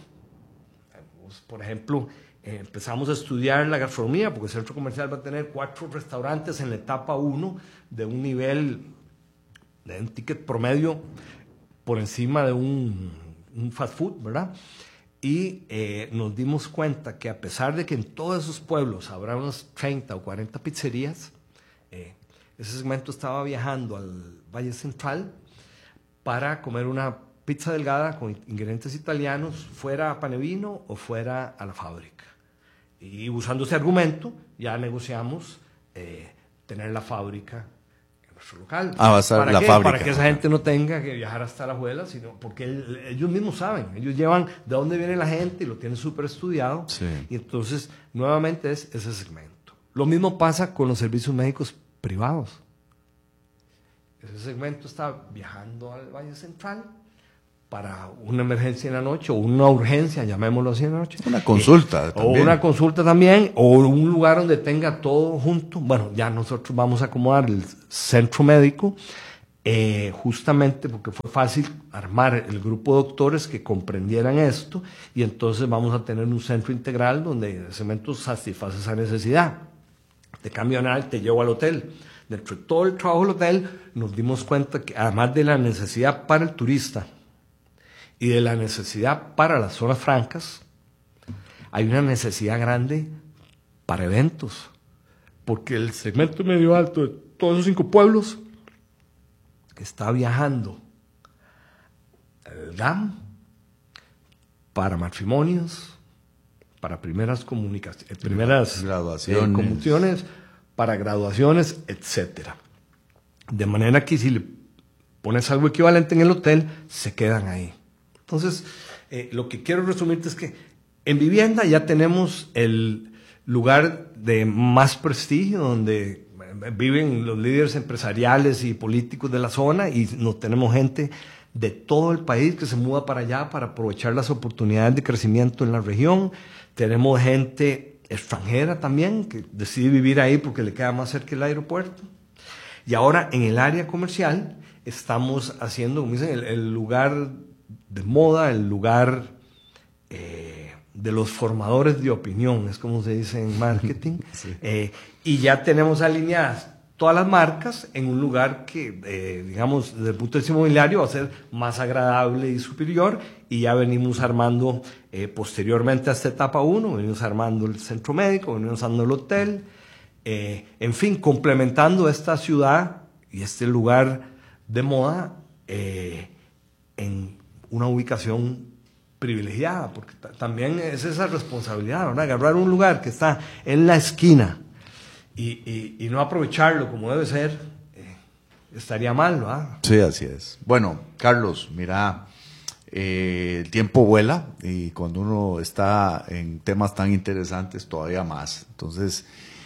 Por ejemplo, eh, empezamos a estudiar la gastronomía porque el centro comercial va a tener cuatro restaurantes en la etapa uno de un nivel, de un ticket promedio por encima de un, un fast food, ¿verdad? Y eh, nos dimos cuenta que a pesar de que en todos esos pueblos habrá unas treinta o cuarenta pizzerías, eh, ese segmento estaba viajando al Valle Central para comer una pizza delgada con ingredientes italianos, fuera a Panevino o fuera a la fábrica. Y usando ese argumento, ya negociamos eh, tener la fábrica en nuestro local. Ah, va a estar ¿Para la qué? fábrica. Para que esa gente no tenga que viajar hasta la Alajuela, sino porque el, ellos mismos saben, ellos llevan de dónde viene la gente y lo tienen súper estudiado. Sí. Y entonces, nuevamente es ese segmento. Lo mismo pasa con los servicios médicos privados. Ese segmento está viajando al Valle Central para una emergencia en la noche o una urgencia, llamémoslo así en la noche. Una consulta eh, también. O una consulta también, o un lugar donde tenga todo junto. Bueno, ya nosotros vamos a acomodar el centro médico, eh, justamente porque fue fácil armar el grupo de doctores que comprendieran esto, y entonces vamos a tener un centro integral donde el cemento satisface esa necesidad. Te cambio nada, te llevo al hotel. Dentro de todo el trabajo del hotel, nos dimos cuenta que además de la necesidad para el turista, y de la necesidad para las zonas francas, hay una necesidad grande para eventos, porque el segmento medio alto de todos esos cinco pueblos está viajando al G A M para matrimonios, para primeras comunicaciones, primeras graduaciones, eh, comunicaciones, para graduaciones, etcétera. De manera que si le pones algo equivalente en el hotel, se quedan ahí. Entonces, eh, lo que quiero resumirte es que en vivienda ya tenemos el lugar de más prestigio, donde viven los líderes empresariales y políticos de la zona, y no tenemos gente de todo el país que se muda para allá para aprovechar las oportunidades de crecimiento en la región. Tenemos gente extranjera también que decide vivir ahí porque le queda más cerca el aeropuerto. Y ahora en el área comercial estamos haciendo, como dicen, el, el lugar de moda, el lugar eh, de los formadores de opinión, es como se dice en marketing. Sí. Eh, y ya tenemos alineadas todas las marcas en un lugar que, eh, digamos, desde el punto de vista inmobiliario va a ser más agradable y superior, y ya venimos armando eh, posteriormente a esta etapa uno, venimos armando el centro médico, venimos armando el hotel, eh, en fin, complementando esta ciudad y este lugar de moda eh, en una ubicación privilegiada, porque t- también es esa responsabilidad, ¿verdad? Agarrar un lugar que está en la esquina y, y, y no aprovecharlo como debe ser, eh, estaría mal, ¿verdad? Sí, así es. Bueno, Carlos, mira, eh, el tiempo vuela, y cuando uno está en temas tan interesantes todavía más. Entonces,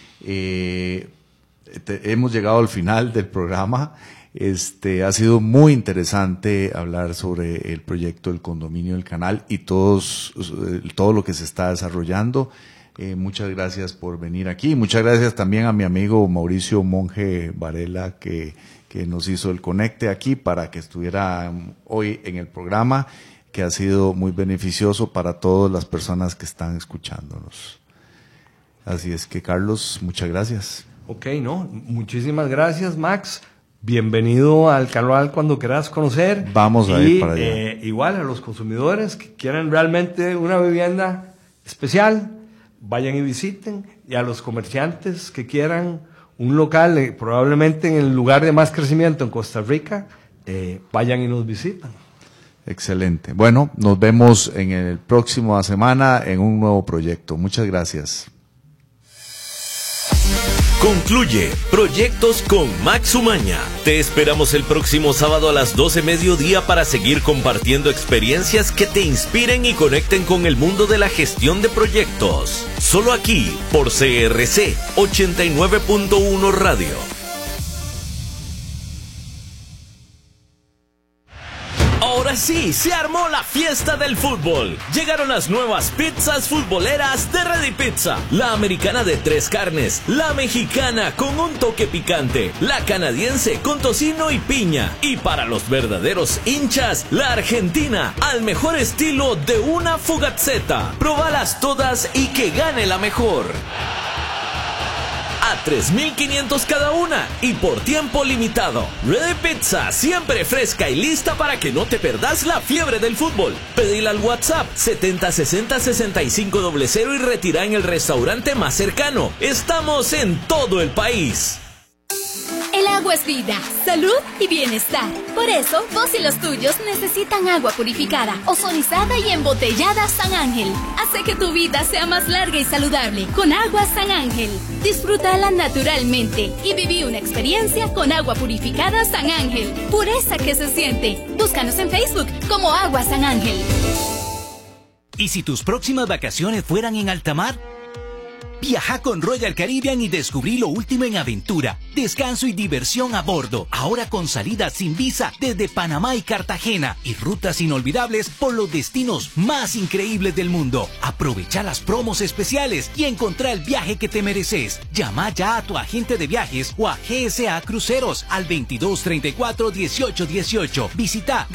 eh, te, hemos llegado al final del programa. Este, ha sido muy interesante hablar sobre el proyecto del condominio del Canal y todos, todo lo que se está desarrollando. Eh, muchas gracias por venir aquí. Muchas gracias también a mi amigo Mauricio Monge Varela, que, que nos hizo el conecte aquí para que estuviera hoy en el programa, que ha sido muy beneficioso para todas las personas que están escuchándonos. Así es que, Carlos, muchas gracias. Ok, no, muchísimas gracias, Max. Bienvenido al canal cuando quieras conocer. Vamos a y, ir para allá. Eh, igual a los consumidores que quieran realmente una vivienda especial, vayan y visiten. Y a los comerciantes que quieran un local, eh, probablemente en el lugar de más crecimiento en Costa Rica, eh, vayan y nos visitan. Excelente. Bueno, nos vemos en el próximo semana en un nuevo proyecto. Muchas gracias. Concluye Proyectos con Max Umaña. Te esperamos el próximo sábado a las doce mediodía para seguir compartiendo experiencias que te inspiren y conecten con el mundo de la gestión de proyectos. Solo aquí por C R C ochenta y nueve punto uno Radio. Ahora sí, se armó la fiesta del fútbol. Llegaron las nuevas pizzas futboleras de Ready Pizza. La americana de tres carnes, la mexicana con un toque picante, la canadiense con tocino y piña. Y para los verdaderos hinchas, la argentina al mejor estilo de una fugazzetta. Probalas todas y que gane la mejor. A tres mil quinientos cada una y por tiempo limitado. Ready Pizza, siempre fresca y lista para que no te perdas la fiebre del fútbol. Pedila al WhatsApp setenta sesenta sesenta y cinco cero cero y retira en el restaurante más cercano. Estamos en todo el país. El agua es vida, salud y bienestar. Por eso, vos y los tuyos necesitan agua purificada, ozonizada y embotellada San Ángel. Hace que tu vida sea más larga y saludable con agua San Ángel. Disfrútala naturalmente y viví una experiencia con agua purificada San Ángel. Pureza que se siente. Búscanos en Facebook como Agua San Ángel. ¿Y si tus próximas vacaciones fueran en alta mar? Viaja con Royal Caribbean y descubrí lo último en aventura, descanso y diversión a bordo. Ahora con salidas sin visa desde Panamá y Cartagena y rutas inolvidables por los destinos más increíbles del mundo. Aprovecha las promos especiales y encontrá el viaje que te mereces. Llama ya a tu agente de viajes o a G S A Cruceros al veintidós treinta y cuatro dieciocho dieciocho. Visita